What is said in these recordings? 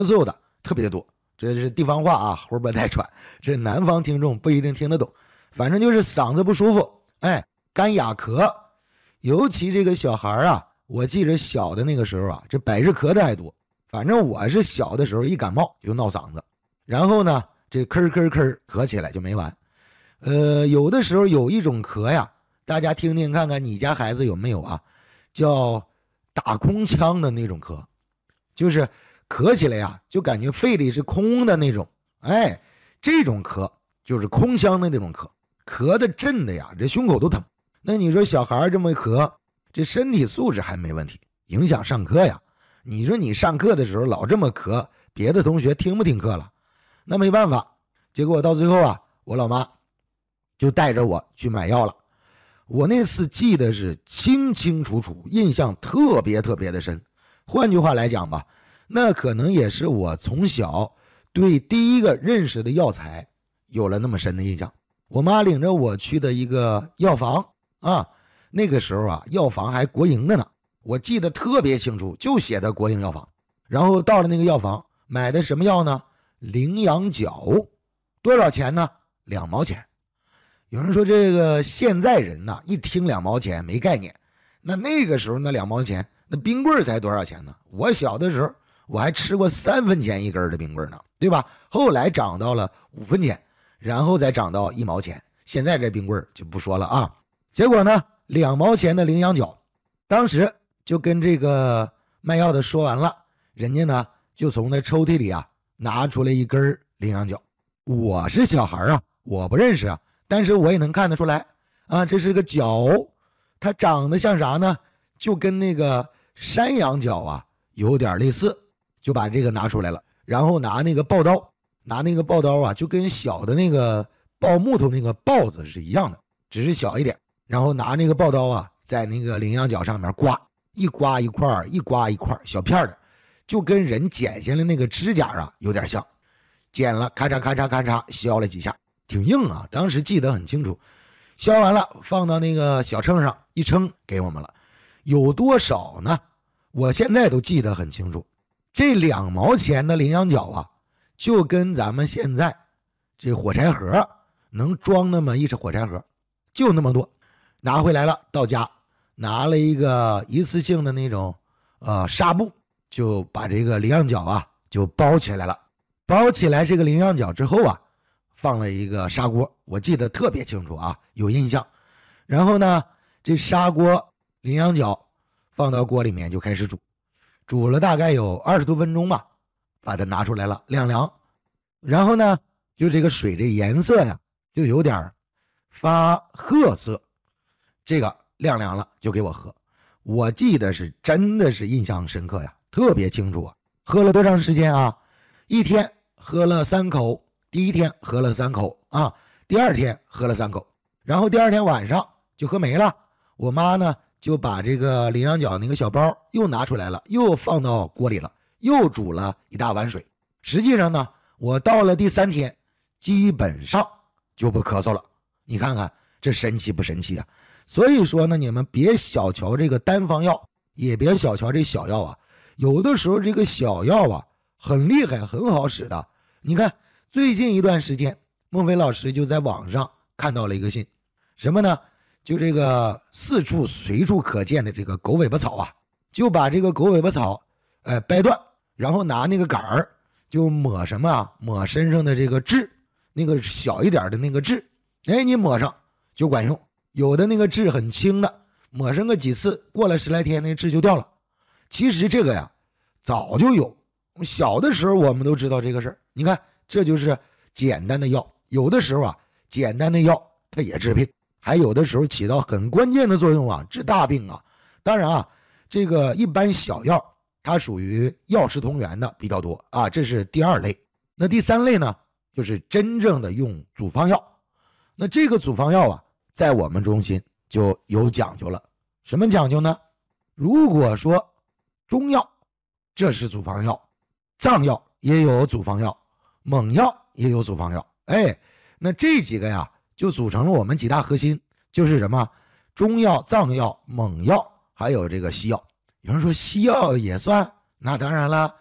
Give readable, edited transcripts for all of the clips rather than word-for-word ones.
嗽的特别多。这是地方话啊，胡不带喘，这南方听众不一定听得懂，反正就是嗓子不舒服，干哑咳。尤其这个小孩啊，我记着小的那个时候啊，这百日咳的还多。反正我是小的时候一感冒就闹嗓子，然后呢这咳咳咳咳起来就没完。有的时候有一种咳呀，大家听听看看你家孩子有没有啊，叫打空腔的那种咳，就是咳起来呀就感觉肺里是空的那种。这种咳就是空腔的那种咳，咳的震的呀这胸口都疼。那你说小孩这么咳，这身体素质还没问题，影响上课呀。你说你上课的时候老这么咳，别的同学听不听课了？那没办法，结果到最后啊，我老妈就带着我去买药了。我那次记得是清清楚楚，印象特别特别的深。换句话来讲吧，那可能也是我从小对第一个认识的药材有了那么深的印象。我妈领着我去的一个药房啊，那个时候啊，药房还国营的呢。我记得特别清楚，就写的国营药房。然后到了那个药房，买的什么药呢？羚羊角。多少钱呢？2毛钱。有人说这个现在人呐，一听2毛钱没概念。那个时候那2毛钱，那冰棍才多少钱呢？我小的时候我还吃过3分钱一根的冰棍呢，对吧？后来涨到了5分钱，然后再涨到1毛钱。现在这冰棍就不说了啊。结果呢，2毛钱的羚羊角，当时就跟这个卖药的说完了，人家呢就从那抽屉里啊拿出来一根羚羊角。我是小孩啊，我不认识啊，但是我也能看得出来啊，这是个角，它长得像啥呢？就跟那个山羊角啊有点类似，就把这个拿出来了，然后拿那个刨刀啊，就跟小的那个刨木头那个刨子是一样的，只是小一点，然后拿那个刨刀啊，在那个羚羊角上面刮，一刮一块一刮一块小片的，就跟人剪下来那个指甲啊有点像，剪了咔嚓咔嚓咔嚓削了几下，挺硬啊，当时记得很清楚。削完了放到那个小秤上一称给我们了。有多少呢？我现在都记得很清楚。这2毛钱的羚羊角啊，就跟咱们现在这火柴盒能装那么一只火柴盒，就那么多。拿回来了，到家拿了一个一次性的那种纱布，就把这个羚羊角啊就包起来了。包起来这个羚羊角之后啊，放了一个砂锅，我记得特别清楚啊，有印象。然后呢，这砂锅羚羊角放到锅里面就开始煮，煮了大概有20多分钟吧，把它拿出来了晾凉。然后呢，就这个水这颜色呀，就有点发褐色，这个晾凉了就给我喝。我记得是真的是印象深刻呀，特别清楚啊。喝了多长时间啊？一天喝了3口，第一天喝了3口啊，第二天喝了3口，然后第二天晚上就喝没了。我妈呢就把这个羚羊角那个小包又拿出来了，又放到锅里了，又煮了一大碗水。实际上呢，我到了第3天基本上就不咳嗽了。你看看这神奇不神奇啊？所以说呢，你们别小瞧这个单方药，也别小瞧这小药啊。有的时候这个小药啊很厉害，很好使的。你看最近一段时间，孟非老师就在网上看到了一个信，什么呢？就这个四处随处可见的这个狗尾巴草啊，就把这个狗尾巴草掰断，然后拿那个杆儿就抹什么啊？抹身上的这个痣，那个小一点的那个痣，你抹上就管用。有的那个痣很轻的，抹上个几次，过了10来天那痣就掉了。其实这个呀早就有，小的时候我们都知道这个事儿。你看这就是简单的药，有的时候啊简单的药它也治病，还有的时候起到很关键的作用啊，治大病啊。当然啊，这个一般小药它属于药食同源的比较多啊，这是第2类。那第3类呢，就是真正的用处方药。那这个处方药啊，在我们中心就有讲究了。什么讲究呢？如果说中药这是处方药，藏药也有处方药，蒙药也有处方药，那这几个呀就组成了我们几大核心，就是什么中药、藏药、蒙药，还有这个西药。有人说西药也算，那当然了，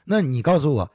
那你告诉我，